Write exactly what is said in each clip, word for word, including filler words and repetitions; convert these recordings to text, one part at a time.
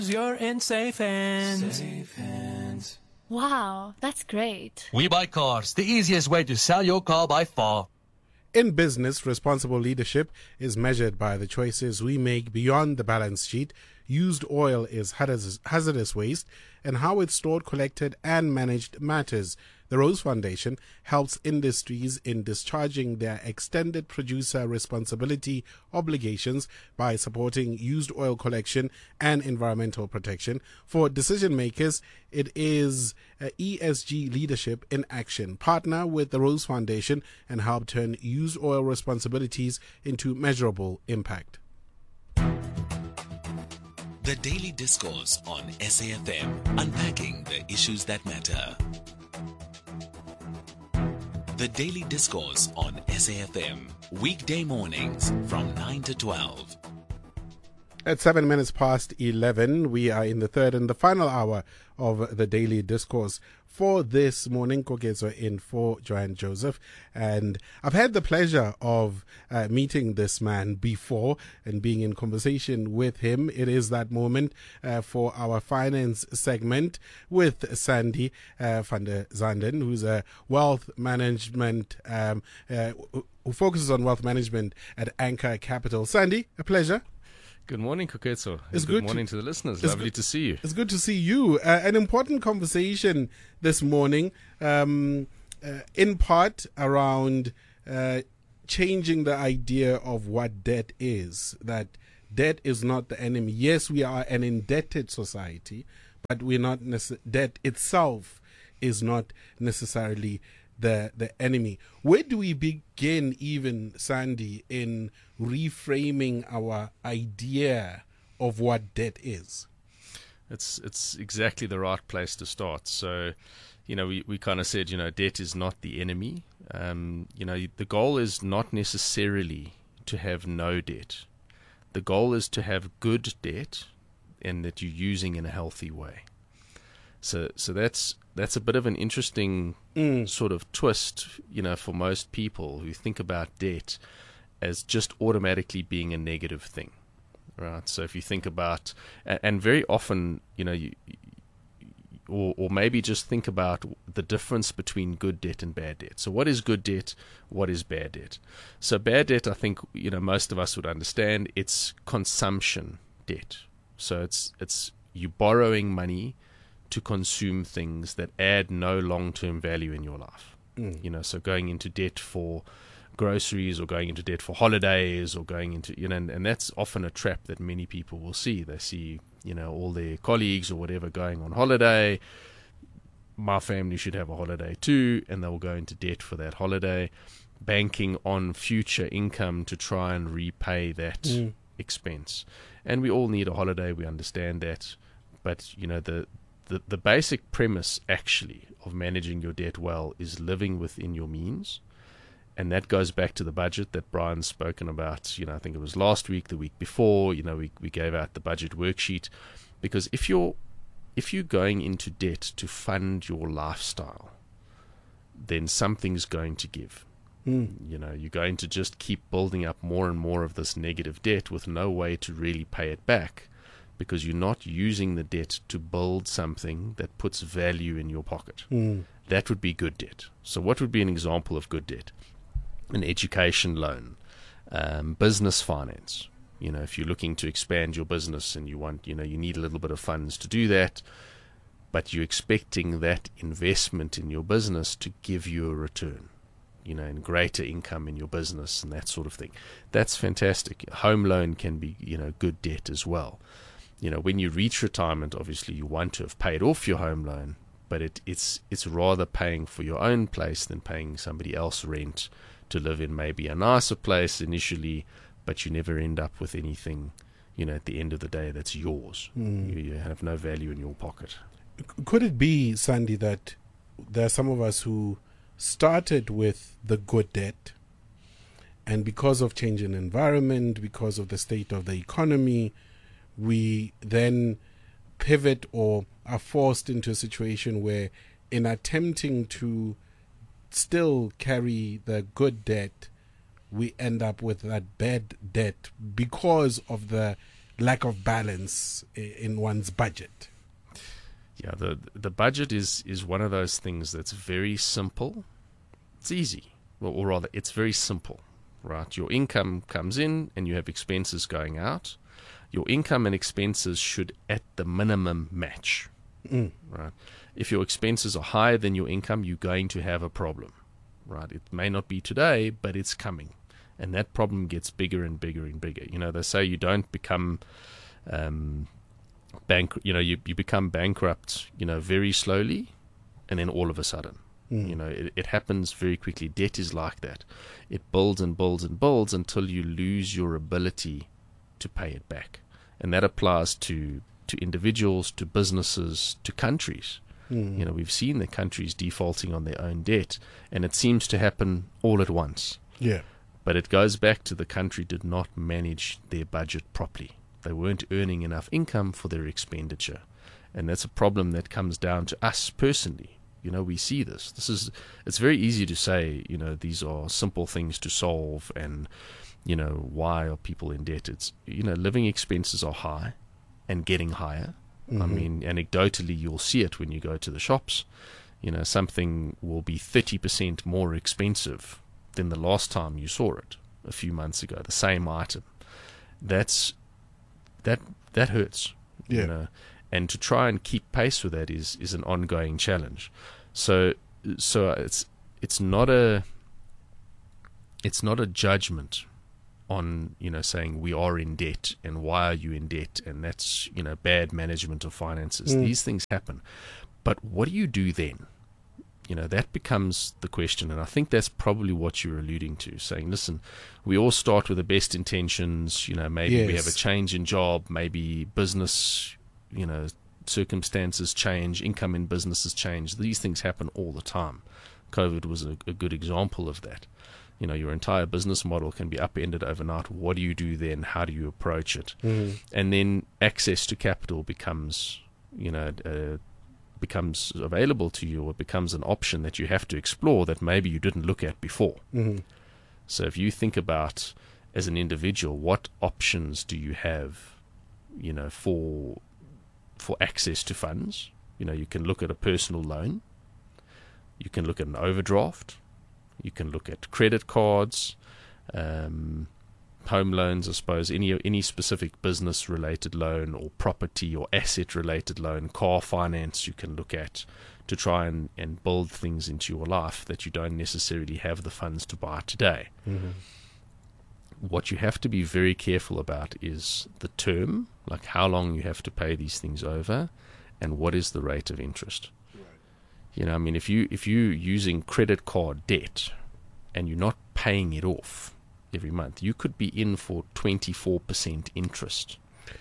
You're in safe hands. Safe hands. Wow, that's great. We Buy Cars, the easiest way to sell your car by far. In business, responsible leadership is measured by the choices we make beyond the balance sheet. Used oil is hazardous, hazardous waste, and how it's stored, collected, and managed matters. The Rose Foundation helps industries in discharging their extended producer responsibility obligations by supporting used oil collection and environmental protection. For decision makers, it is uh, E S G leadership in action. Partner with the Rose Foundation and help turn used oil responsibilities into measurable impact. The Daily Discourse on S A F M, unpacking the issues that matter. The Daily Discourse on S A F M, weekday mornings from nine to twelve. At seven minutes past eleven, we are in the third and the final hour of the Daily Discourse for this morning. Koketso in for Joanne Joseph. And I've had the pleasure of uh, meeting this man before and being in conversation with him. It is that moment uh, for our finance segment with Sandy uh, van der Zanden, who's a wealth management, um, uh, who focuses on wealth management at Anchor Capital. Sandy, a pleasure. Good morning, Koketso. It's good good morning to, to the listeners. it's Lovely good, to see you. It's good to see you. Uh, an important conversation this morning, um, uh, in part around uh, changing the idea of what debt is. That debt is not the enemy. Yes, we are an indebted society, but we're not necess- debt itself is not necessarily the the enemy. Where do we begin, even, Sandy, in reframing our idea of what debt is? It's it's exactly the right place to start. So, you know, we, we kind of said, you know, debt is not the enemy. Um, you know, the goal is not necessarily to have no debt. The goal is to have good debt and that you're using in a healthy way. So so that's that's a bit of an interesting mm. sort of twist, you know, for most people who think about debt as just automatically being a negative thing, right? So if you think about, and very often, you know, you, or or maybe just think about the difference between good debt and bad debt. So what is good debt? What is bad debt? So bad debt, I think, you know, most of us would understand, it's consumption debt. So it's it's you borrowing money to consume things that add no long-term value in your life. Mm. You know, so going into debt for groceries or going into debt for holidays or going into, you know, and, and that's often a trap that many people will see. They see, you know, all their colleagues or whatever going on holiday. My family should have a holiday too, and they'll go into debt for that holiday, banking on future income to try and repay that mm. expense. And we all need a holiday, we understand that. But, you know, the The, the basic premise, actually, of managing your debt well is living within your means. And that goes back to the budget that Brian's spoken about. You know, I think it was last week, the week before, you know, we, we gave out the budget worksheet. Because if you're, if you're going into debt to fund your lifestyle, then something's going to give. Mm. You know, you're going to just keep building up more and more of this negative debt with no way to really pay it back, because you're not using the debt to build something that puts value in your pocket. Mm. That would be good debt. So what would be an example of good debt? An education loan, um, business finance. You know, if you're looking to expand your business and you want, you know, you need a little bit of funds to do that, but you're expecting that investment in your business to give you a return, you know, and greater income in your business and that sort of thing. That's fantastic. A home loan can be, you know, good debt as well. You know, when you reach retirement, obviously you want to have paid off your home loan, but it, it's it's rather paying for your own place than paying somebody else rent to live in maybe a nicer place initially, but you never end up with anything, you know, at the end of the day that's yours. Mm. You, you have no value in your pocket. Could it be, Sandy, that there are some of us who started with the good debt, and because of change in environment, because of the state of the economy, we then pivot or are forced into a situation where, in attempting to still carry the good debt, we end up with that bad debt because of the lack of balance i- in one's budget? Yeah, the the budget is, is one of those things that's very simple. It's easy, or, or rather, it's very simple, right? Your income comes in and you have expenses going out. Your income and expenses should, at the minimum, match, Mm. right? If your expenses are higher than your income, you're going to have a problem, right? It may not be today, but it's coming. And that problem gets bigger and bigger and bigger. You know, they say you don't become... Um, bank you know you, you become bankrupt, you know, very slowly, and then all of a sudden, Mm. you know, it, it happens very quickly. Debt is like that. It builds and builds and builds until you lose your ability to pay it back. And that applies to to individuals, to businesses, to countries. Mm. You know, we've seen the countries defaulting on their own debt, and it seems to happen all at once. Yeah. But it goes back to the country did not manage their budget properly. They weren't earning enough income for their expenditure. And that's a problem that comes down to us personally. You know, we see this. This is, it's very easy to say, you know, these are simple things to solve and, you know, why are people in debt? It's, you know, living expenses are high and getting higher. Mm-hmm. I mean, anecdotally, you'll see it when you go to the shops. You know, something will be thirty percent more expensive than the last time you saw it a few months ago, the same item. That's, that, that hurts. Yeah. You know, and to try and keep pace with that is, is an ongoing challenge. So, so it's, it's not a, it's not a judgment on, you know, saying we are in debt and why are you in debt, and that's, you know, bad management of finances. Mm. These things happen. But what do you do then? You know, that becomes the question, and I think that's probably what you're alluding to, saying, listen, we all start with the best intentions, you know, maybe we Yes. have a change in job, maybe business, you know, circumstances change, income in businesses change. These things happen all the time. COVID was a, a good example of that. You know, your entire business model can be upended overnight. What do you do then? How do you approach it? Mm. And then access to capital becomes, you know, uh, becomes available to you, or becomes an option that you have to explore that maybe you didn't look at before. Mm-hmm. So if you think about, as an individual, what options do you have, you know, for for access to funds? You know, you can look at a personal loan, you can look at an overdraft, you can look at credit cards, um, home loans, I suppose, any any specific business-related loan or property or asset-related loan, car finance you can look at to try and, and build things into your life that you don't necessarily have the funds to buy today. Mm-hmm. What you have to be very careful about is the term, like how long you have to pay these things over, and what is the rate of interest. Right. You know, I mean, if you if you're using credit card debt and you're not paying it off every month, you could be in for twenty-four percent interest.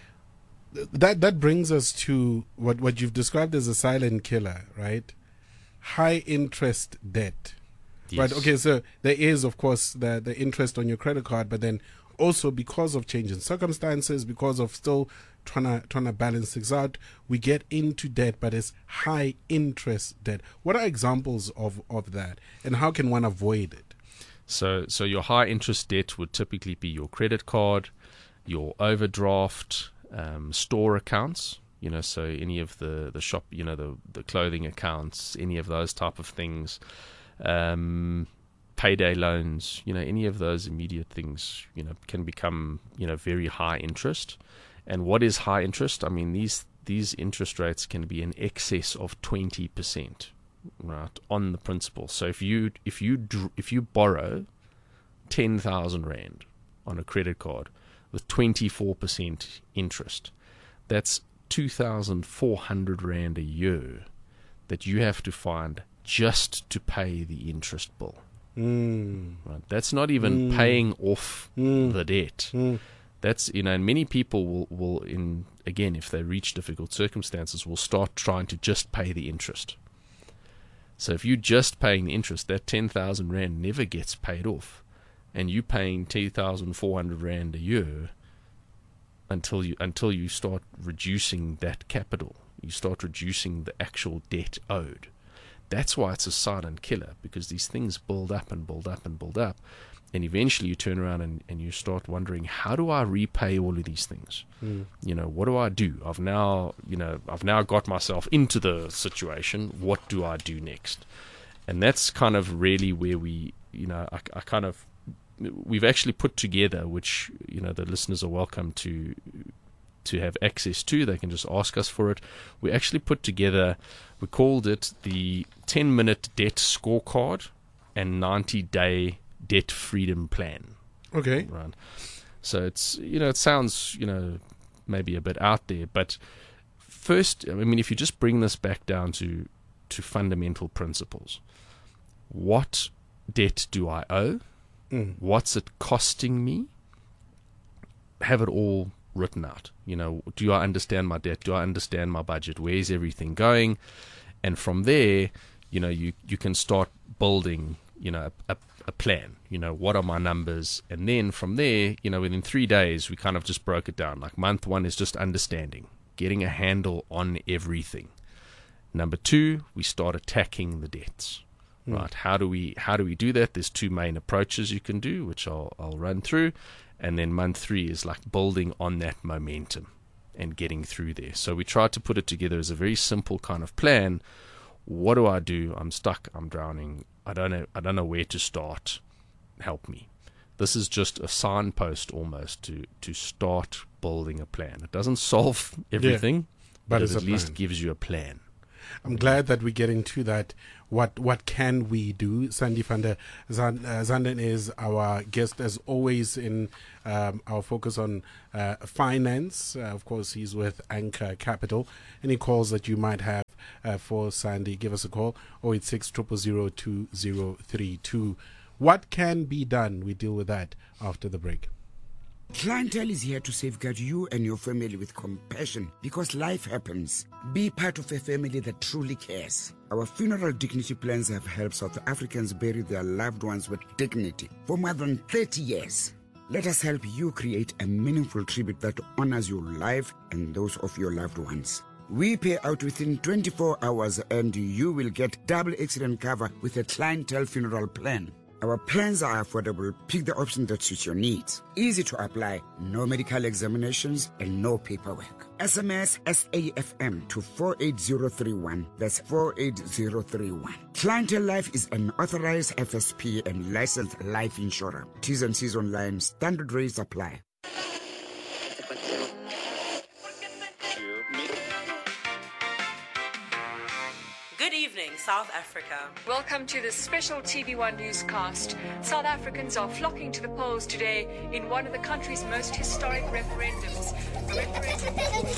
That that brings us to what, what you've described as a silent killer, right? High interest debt. Right. Yes. Okay. So there is, of course, the the interest on your credit card, but then also because of changing circumstances, because of still trying to trying to balance things out, we get into debt, but it's high interest debt. What are examples of of that, and how can one avoid it? So, so your high interest debt would typically be your credit card, your overdraft, um, store accounts. You know, so any of the, the shop, you know, the the clothing accounts, any of those type of things, um, payday loans. You know, any of those immediate things, you know, can become, you know, very high interest. And what is high interest? I mean, these these interest rates can be in excess of twenty percent. Right, on the principal. So if you if you dr- if you borrow ten thousand rand on a credit card with twenty four percent interest, that's two thousand four hundred rand a year that you have to find just to pay the interest bill. Mm. Right, that's not even Mm. paying off Mm. the debt. Mm. That's, you know, and many people will will in again, if they reach difficult circumstances, will start trying to just pay the interest. So if you're just paying the interest, that ten thousand rand never gets paid off, and you're paying two thousand four hundred rand a year until you until you start reducing that capital. You start reducing the actual debt owed. That's why it's a silent killer, because these things build up and build up and build up. And eventually you turn around and, and you start wondering, how do I repay all of these things? Mm. You know, what do I do? I've now, you know, I've now got myself into the situation. What do I do next? And that's kind of really where we, you know, I, I kind of, we've actually put together, which, you know, the listeners are welcome to to have access to. They can just ask us for it. We actually put together, we called it the ten-minute debt scorecard and ninety-day debt freedom plan. Okay. Right. So it's, you know, it sounds, you know, maybe a bit out there, but first, I mean, if you just bring this back down to to fundamental principles, what debt do I owe? Mm. What's it costing me? Have it all written out. You know, do I understand my debt? Do I understand my budget? Where's everything going? And from there, you know, you, you can start building, you know, a, a plan. You know, what are my numbers? And then from there, you know, within three days, we kind of just broke it down. Like month one is just understanding, getting a handle on everything. Number two, we start attacking the debts. Mm. Right? How do we how do we do that? There's two main approaches you can do, which I'll I'll run through. And then month three is like building on that momentum and getting through there. So we tried to put it together as a very simple kind of plan. What do I do? I'm stuck. I'm drowning. I don't know. I don't know where to start. Help me. This is just a signpost almost to to start building a plan. It doesn't solve everything, yeah, but, but it it's at a least plan. gives you a plan. I'm glad that we're getting to that. What what can we do? Sandy van der Zand- uh, Zanden is our guest, as always, in um, our focus on uh, finance. Uh, of course, he's with Anchor Capital. Any calls that you might have uh, for Sandy, give us a call, oh eight six, zero zero zero, two zero three two. What can be done? We deal with that after the break. Clientele is here to safeguard you and your family with compassion because life happens. Be part of a family that truly cares. Our funeral dignity plans have helped South Africans bury their loved ones with dignity for more than thirty years. Let us help you create a meaningful tribute that honors your life and those of your loved ones. We pay out within twenty-four hours and you will get double accident cover with a clientele funeral plan. Our plans are affordable. Pick the option that suits your needs. Easy to apply, no medical examinations, and no paperwork. S M S S A F M to four eight zero three one. That's four eight zero three one. Clientele Life is an authorized F S P and licensed life insurer. T's and C's online. Standard rates apply. Good evening, South Africa. Welcome to the special T V one newscast. South Africans are flocking to the polls today in one of the country's most historic referendums. A referendum-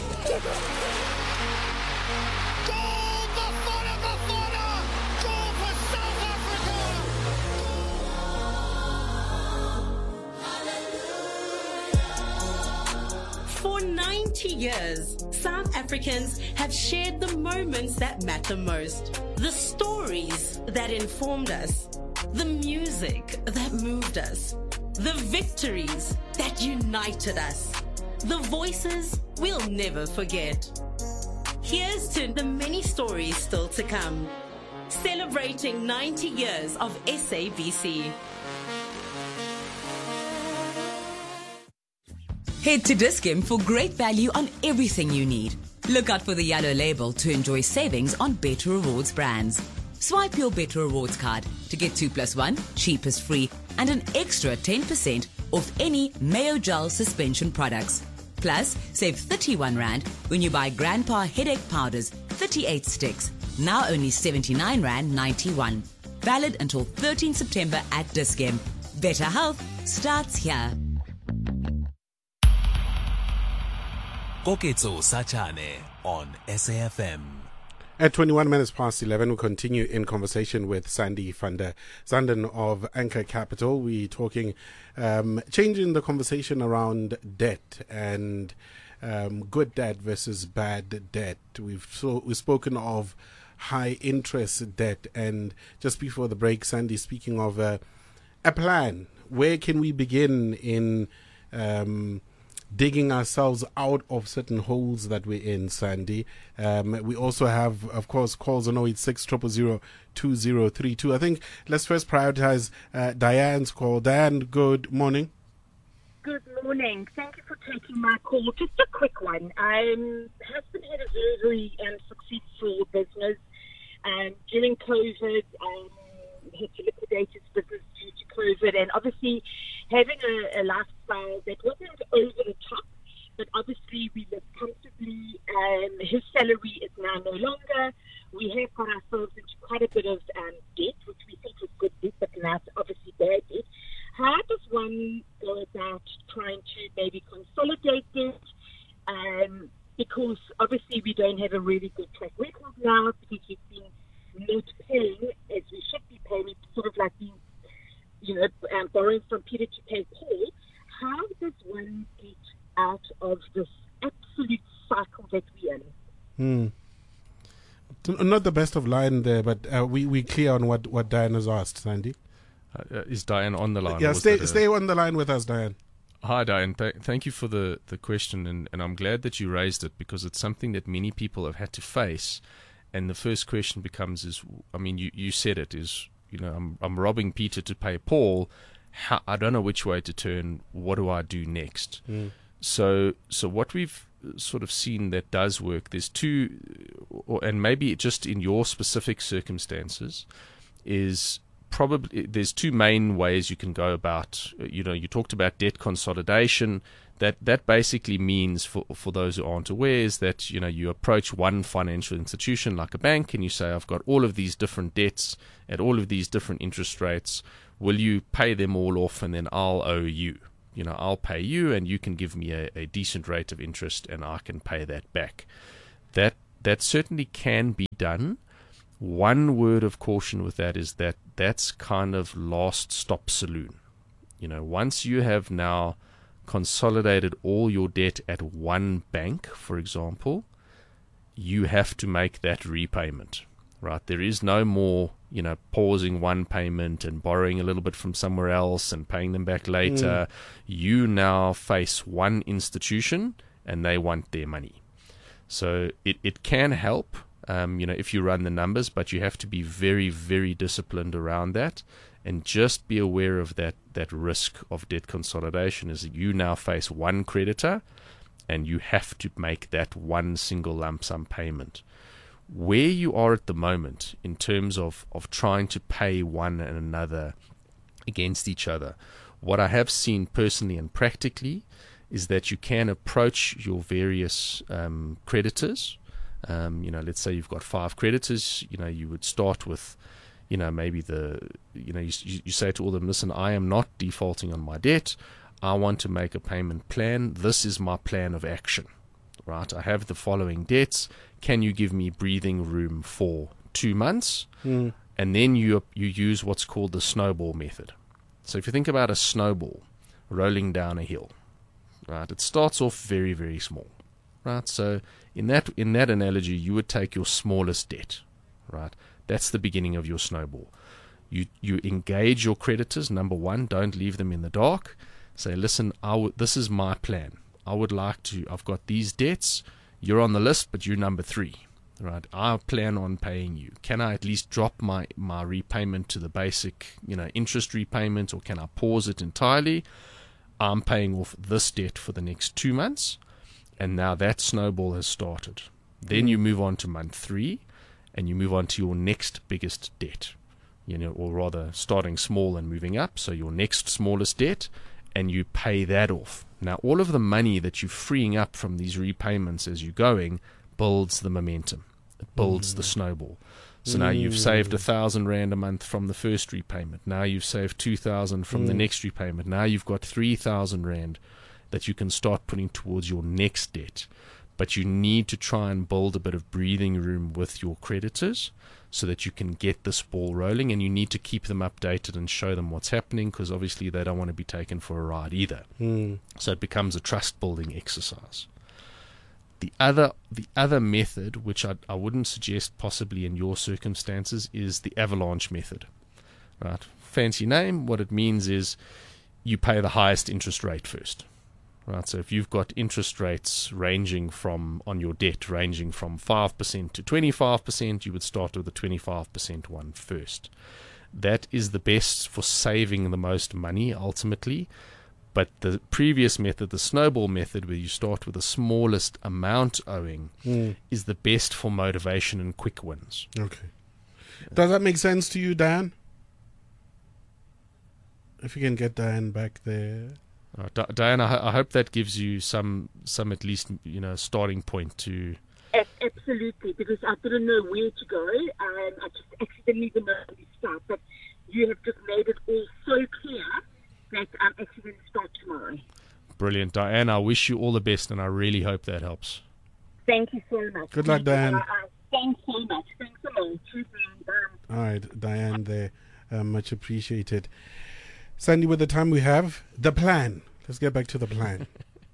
Goal! Bafana, Bafana! Goal for South Africa! For ninety years, South Africans have shared the moments that matter most, the stories that informed us, the music that moved us, the victories that united us, the voices we'll never forget. Here's to the many stories still to come, celebrating ninety years of S A B C. Head to Dis-Chem for great value on everything you need. Look out for the yellow label to enjoy savings on Better Rewards brands. Swipe your Better Rewards card to get two plus one, cheapest free, and an extra ten percent off any Mayo Gel suspension products. Plus, save thirty-one rand when you buy Grandpa Headache Powders, thirty-eight sticks, now only seventy-nine rand ninety-one. Valid until thirteenth September at Dis-Chem. Better health starts here. Koketso Sachane on S A F M. At twenty-one minutes past eleven, we continue in conversation with Sandy van der Zanden of Anchor Capital. We're talking, um, changing the conversation around debt and um, good debt versus bad debt. We've so we've spoken of high interest debt, and just before the break, Sandy speaking of uh, a plan. Where can we begin in um, digging ourselves out of certain holes that we're in, Sandy. Um, we also have, of course, calls on oh eight six, zero zero zero, two zero three two. I think let's first prioritize uh, Diane's call. Diane, good morning. Good morning. Thank you for taking my call. Just a quick one. Um, husband had a very, very um, successful business. Um, during COVID, um, he had to liquidate his business due to COVID, and obviously having a, a lifestyle that wasn't over the top, but obviously we lived comfortably. Um, his salary is now no longer. We have got ourselves into quite a bit of um, debt, which we think was good debt, but now it's obviously bad debt. How does one go about trying to maybe consolidate debt? Um, because obviously we don't have a really good track record now because we've been not paying as we should be paying. We've sort of like been, you know, um, borrowing from Peter to pay Paul. How does one get out of this absolute cycle that we're in? Hmm. Not the best of line there, but uh, we we clear on what, what Diane has asked, Sandy. Uh, is Diane on the line? Yeah, stay stay on the line with us, Diane. Hi, Diane. Th- thank you for the, the question, and, and I'm glad that you raised it because it's something that many people have had to face. And the first question becomes: is I mean, you, you said it is you know I'm I'm robbing Peter to pay Paul. How, I don't know which way to turn. What do I do next? Mm. So so what we've sort of seen that does work. There's two, or, and maybe just in your specific circumstances, is probably there's two main ways you can go about. You know, you talked about debt consolidation. That that basically means, for for those who aren't aware, is that you know you approach one financial institution like a bank and you say, I've got all of these different debts at all of these different interest rates. Will you pay them all off and then I'll owe you? You know, I'll pay you and you can give me a, a decent rate of interest and I can pay that back. That that certainly can be done. One word of caution with that is that that's kind of last stop saloon. You know, once you have now consolidated all your debt at one bank, for example, you have to make that repayment, right? There is no more, you know, pausing one payment and borrowing a little bit from somewhere else and paying them back later. Mm. You now face one institution and they want their money. So it, it can help, um, you know, if you run the numbers, but you have to be very, very disciplined around that. And just be aware of that, that risk of debt consolidation is that you now face one creditor and you have to make that one single lump sum payment. Where you are at the moment in terms of, of trying to pay one and another against each other, what I have seen personally and practically is that you can approach your various um, creditors. Um, you know, let's say you've got five creditors, you know, you would start with You know, maybe the, you know, you, you say to all of them, listen, I am not defaulting on my debt. I want to make a payment plan. This is my plan of action, right? I have the following debts. Can you give me breathing room for two months? Mm. And then you you use what's called the snowball method. So if you think about a snowball rolling down a hill, right? It starts off very, very small, right? So in that in that analogy, you would take your smallest debt, right? That's the beginning of your snowball. You you engage your creditors. Number one, don't leave them in the dark. Say, listen, I w- this is my plan. I would like to, I've got these debts. You're on the list, but you're number three. Right? I plan on paying you. Can I at least drop my, my repayment to the basic, you know, interest repayment, or can I pause it entirely? I'm paying off this debt for the next two months. And now that snowball has started. Then you move on to month three. And you move on to your next biggest debt, you know, or rather starting small and moving up. So your next smallest debt, and you pay that off. Now, all of the money that you're freeing up from these repayments as you're going builds the momentum. It builds mm. the snowball. So mm. now you've saved a thousand rand a month from the first repayment. Now you've saved two thousand from mm. the next repayment. Now you've got three thousand rand that you can start putting towards your next debt. But you need to try and build a bit of breathing room with your creditors so that you can get this ball rolling, and you need to keep them updated and show them what's happening, because obviously they don't want to be taken for a ride either. Mm. So it becomes a trust building exercise. The other the other method, which I, I wouldn't suggest possibly in your circumstances, is the avalanche method. Right? Fancy name. What it means is you pay the highest interest rate first. Right, so if you've got interest rates ranging from, on your debt, ranging from five percent to twenty-five percent, you would start with the twenty-five percent one first. That is the best for saving the most money, ultimately. But the previous method, the snowball method, where you start with the smallest amount owing, Mm. is the best for motivation and quick wins. Okay. Does that make sense to you, Dan? If you can get Dan back there. Uh, Di- Diana, I, ho- I hope that gives you some, some at least, you know, starting point to. A- Absolutely, because I didn't know where to go. Um, I just accidentally didn't know where to start. But you have just made it all so clear that I'm actually going to start tomorrow. Brilliant, Diana. I wish you all the best, and I really hope that helps. Thank you so much. Good luck, Diane. Uh, uh, thanks so much. Thanks a lot. Cheers, man. Bye. All right, Diane there. Uh, much appreciated. Sandy, with the time we have, the plan. Let's get back to the plan.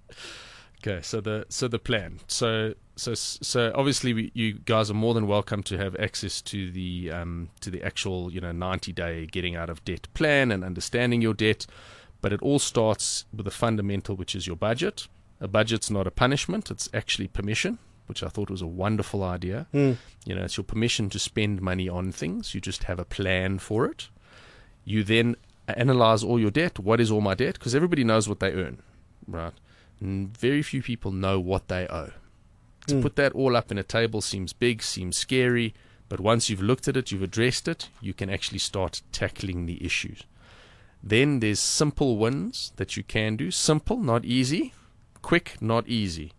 Okay, so the so the plan. So so so obviously we, you guys are more than welcome to have access to the um, to the actual you know ninety day getting out of debt plan and understanding your debt. But it all starts with a fundamental, which is your budget. A budget's not a punishment; it's actually permission, which I thought was a wonderful idea. Mm. You know, it's your permission to spend money on things. You just have a plan for it. You then analyze all your debt. What is all my debt? Because everybody knows what they earn, right? And very few people know what they owe. To Mm. put that all up in a table seems big, seems scary, but once you've looked at it, you've addressed it, you can actually start tackling the issues. Then there's simple wins that you can do. Simple, not easy. Quick, not easy.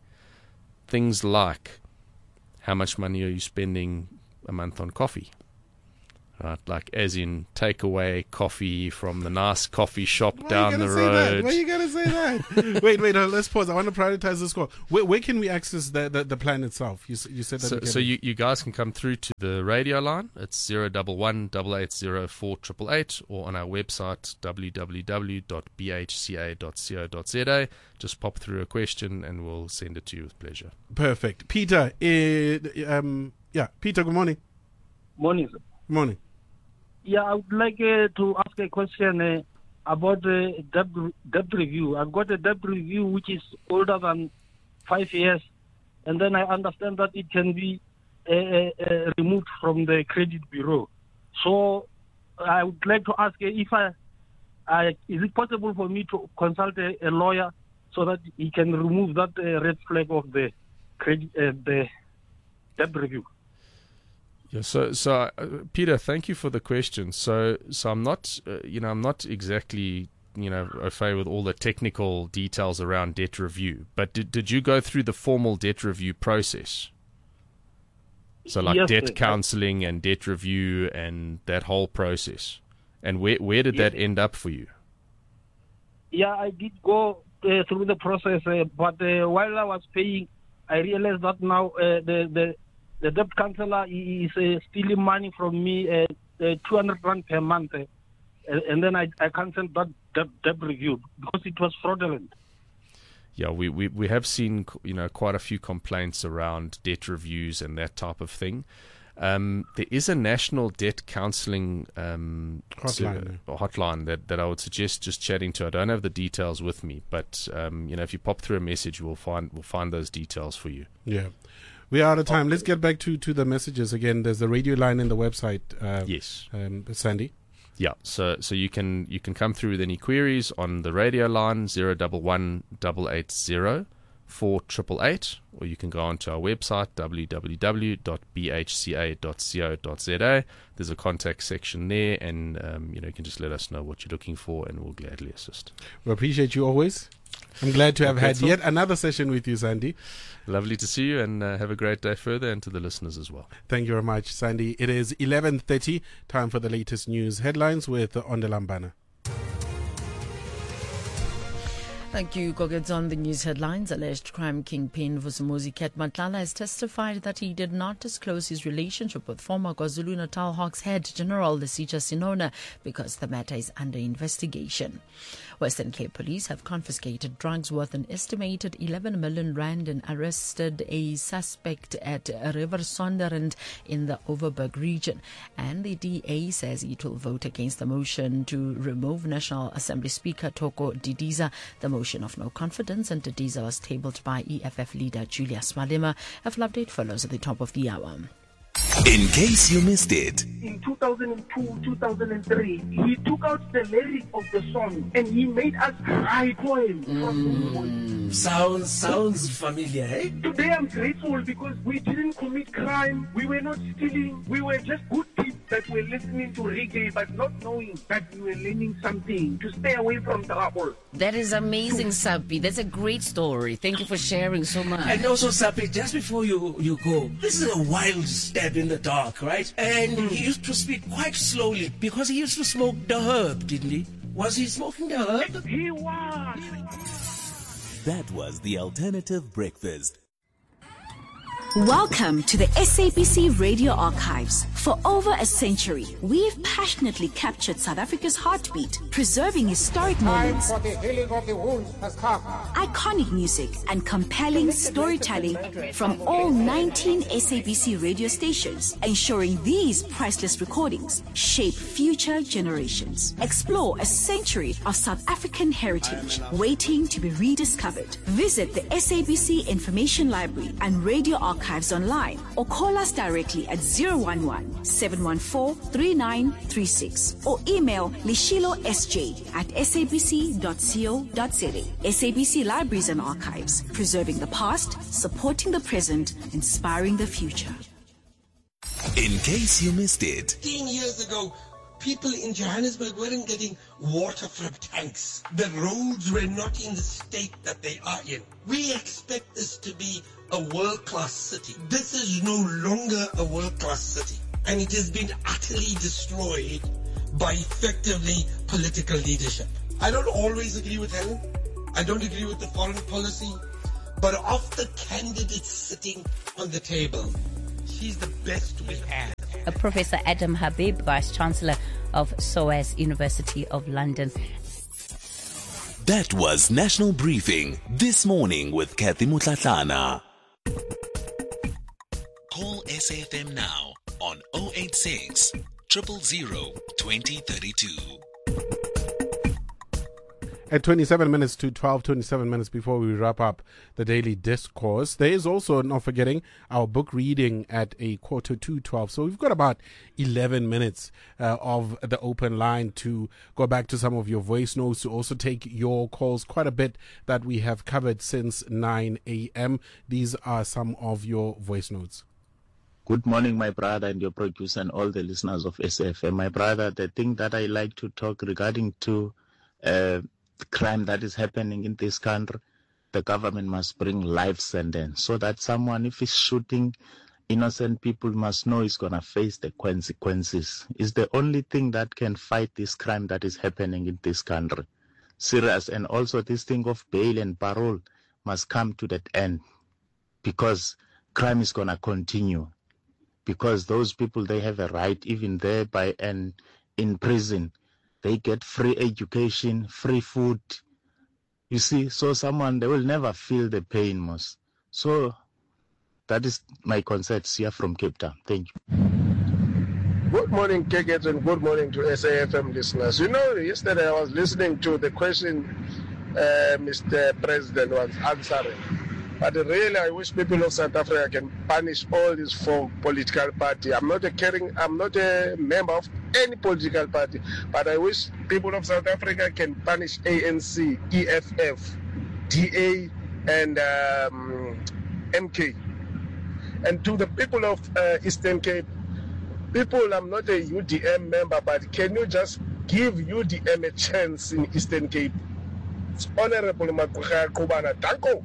Things like, how much money are you spending a month on coffee? Right, like as in takeaway coffee from the nice coffee shop Why down you the gotta say road. that? Why you gotta say that? wait, wait. Uh, let's pause. I want to prioritize this call. Where, where can we access the, the, the plan itself? You, s- you said that. So, we can- so you, you guys can come through to the radio line. It's zero double one double eight zero four triple eight, or on our website w w w dot b h c a dot co dot z a. Just pop through a question and we'll send it to you with pleasure. Perfect. Peter. Uh, um. Yeah. Peter. Good morning. Morning, sir. Good morning. Yeah, I would like uh, to ask a question uh, about the debt, debt review. I've got a debt review which is older than five years, and then I understand that it can be uh, uh, removed from the credit bureau. So I would like to ask uh, if I, I, is it possible for me to consult a, a lawyer so that he can remove that uh, red flag of the credit, uh, the debt review? Yeah, so so uh, Peter, thank you for the question. So so I'm not uh, you know I'm not exactly you know au fait with all the technical details around debt review. But did did you go through the formal debt review process? So like Yes, debt sir. counseling and debt review and that whole process. And where where did that end up for you? Yeah, I did go uh, through the process, uh, but uh, while I was paying, I realized that now uh, the the the debt counselor is uh, stealing money from me, uh, uh, two hundred rand per month, uh, and then I I cancelled that debt, debt review because it was fraudulent. Yeah, we, we, we have seen you know quite a few complaints around debt reviews and that type of thing. Um, there is a national debt counselling um, Hotline. to- hotline that, that I would suggest just chatting to. I don't have the details with me, but um, you know if you pop through a message, we'll find we'll find those details for you. Yeah. We are out of time. Let's get back to, to the messages again. There's the radio line in the website. Uh, Yes. Um, Sandy. Yeah, so so you can you can come through with any queries on the radio line zero double one double eight zero four triple eight, or you can go onto our website w w w dot b h c a dot co dot z a. There's a contact section there, and um, you know you can just let us know what you're looking for, and we'll gladly assist. We appreciate you always. I'm glad to have Okay, had so- yet another session with you, Sandy. Lovely to see you, and uh, have a great day further, and to the listeners as well. Thank you very much, Sandy. It is eleven thirty. Time for the latest news headlines with Ondelambana. Thank you, Gogets. On the news headlines, alleged crime kingpin Vusimuzi Ket Matlala has testified that he did not disclose his relationship with former KwaZulu-Natal Hawks head General Lesitja Sinona because the matter is under investigation. Western Cape Police have confiscated drugs worth an estimated eleven million rand and arrested a suspect at River Sonderend in the Overberg region. And the D A says it will vote against the motion to remove National Assembly Speaker Toko Didiza. The motion of no confidence, and Didiza was tabled by E F F leader Julius Malema. A full update follows at the top of the hour. In case you missed it. In two thousand two, two thousand three, he took out the lyric of the song and he made us cry poems. Mm, sounds sounds familiar, eh? Today I'm grateful because we didn't commit crime, we were not stealing, we were just good people that were listening to reggae but not knowing that we were learning something to stay away from trouble. That is amazing, Sapi. That's a great story. Thank you for sharing so much. And also, Sapi, just before you, you go, this is a wild stab in the dark, right? And mm. he used to speak quite slowly because he used to smoke the herb, didn't he? Was he smoking the herb? He was. That was the Alternative Breakfast. Welcome to the S A B C Radio Archives. For over a century, we've passionately captured South Africa's heartbeat, preserving historic moments, Time for the healing of the wounds has come. iconic music, and compelling storytelling from all nineteen S A B C radio stations, ensuring these priceless recordings shape future generations. Explore a century of South African heritage waiting to be rediscovered. Visit the S A B C Information Library and Radio Archives Archives online, or call us directly at zero one one, seven one four, three nine three six, or email lishilo s j at s a b c dot co dot za. S A B C Libraries and Archives, preserving the past, supporting the present, inspiring the future. In case you missed it. fifteen years ago, people in Johannesburg weren't getting water from tanks. The roads were not in the state that they are in. We expect this to be a world-class city. This is no longer a world-class city. And it has been utterly destroyed by effectively political leadership. I don't always agree with Helen. I don't agree with the foreign policy. But of the candidates sitting on the table, she's the best we have. Professor Adam Habib, Vice Chancellor of SOAS University of London. That was National Briefing This Morning with Kathy Mutlatlana. Call S A F M now on zero eight six, zero zero zero, two zero three two. At twenty-seven minutes to twelve, twenty-seven minutes before we wrap up the daily discourse, there is also, not forgetting, our book reading at a quarter to twelve. So we've got about eleven minutes uh, of the open line to go back to some of your voice notes, to also take your calls. Quite a bit that we have covered since nine a.m. These are some of your voice notes. Good morning, my brother and your producer and all the listeners of S A F M. My brother, the thing that I like to talk regarding to uh, the crime that is happening in this country, the government must bring life sentence so that someone, if he's shooting innocent people, must know he's going to face the consequences. It's the only thing that can fight this crime that is happening in this country. Serious. And also this thing of bail and parole must come to that end, because crime is going to continue. Because those people, they have a right, even there by and in prison, they get free education, free food. You see, so someone, they will never feel the pain most. So that is my concerns here from Cape Town. Thank you. Good morning, K K, and good morning to S A F M listeners. You know, yesterday I was listening to the question uh, Mister President was answering. But really, I wish people of South Africa can punish all these four political parties. I'm not a caring, I'm not a member of any political party, but I wish people of South Africa can punish A N C, E F F, D A, and um, M K. And to the people of uh, Eastern Cape, people, I'm not a U D M member, but can you just give U D M a chance in Eastern Cape? It's Honorable Makucha Kubana. Danko.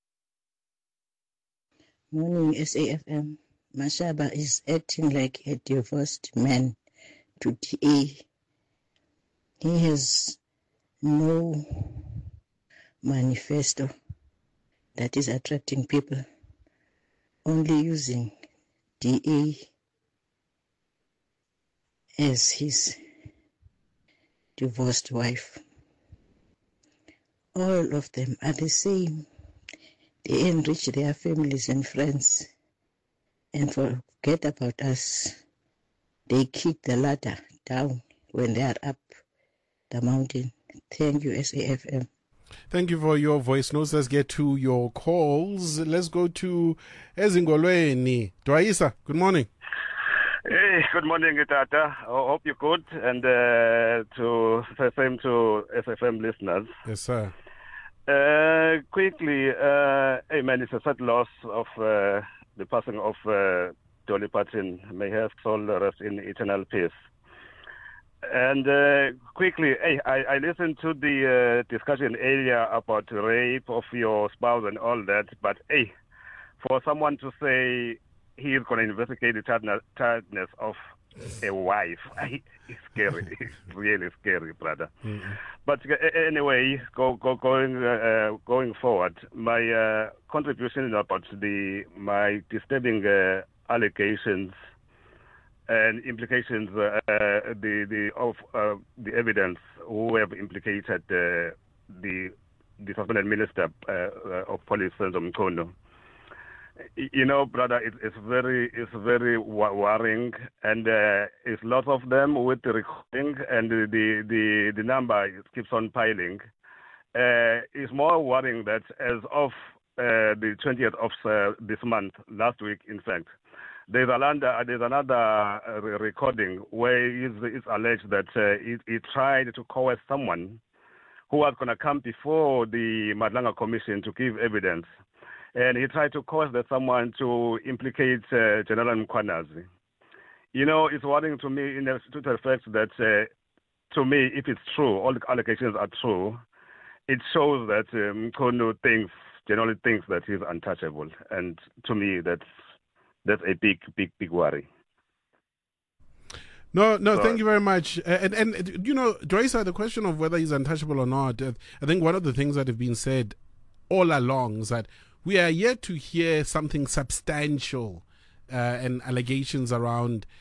Morning, S A F M. Mashaba is acting like a divorced man to D A. He has no manifesto that is attracting people, only using D A as his divorced wife. All of them are the same. They enrich their families and friends and forget about us. They kick the ladder down when they are up the mountain. Thank you, S A F M. Thank you for your voice notes. Let's get to your calls. Let's go to Ezingolweni. Dwaisa, good morning. Hey, good morning, Tata. I hope you're good, and uh, to the same to S F M listeners. Yes, sir. Uh, quickly, uh, hey man, it's a sad loss of uh, the passing of uh, Dolly Parton. May her soul rest in eternal peace. And uh, quickly, hey, I, I listened to the uh, discussion earlier about rape of your spouse and all that, but hey, for someone to say he is going to investigate the tiredness, tiredness of a wife, it's scary. It's really scary, brother. Mm-hmm. But uh, anyway, go, go, going uh, going forward, my uh, contribution about the my disturbing uh, allegations and implications, uh, the the of uh, the evidence who have implicated uh, the the suspended minister uh, uh, of police, Senzo Mkhondo. You know, brother, it, it's very it's very worrying, and uh, it's lots of them with the recording, and the the the, the number keeps on piling. Uh, it's more worrying that as of uh, the twentieth of uh, this month, last week, in fact. There's another, there's another uh, recording where it's, it's alleged that uh, he, he tried to coerce someone who was going to come before the Madlanga Commission to give evidence. And he tried to coerce that someone to implicate uh, General Mkhwanazi. You know, it's worrying to me in the, to the fact that, uh, to me, if it's true, all the allegations are true, it shows that uh, Mkhondo thinks, generally thinks that he's untouchable. And to me, that's That's a big, big, big worry. No, no, so, thank you very much. Uh, and, and, you know, Dwaisa, the question of whether he's untouchable or not, uh, I think one of the things that have been said all along is that we are yet to hear something substantial uh, and allegations around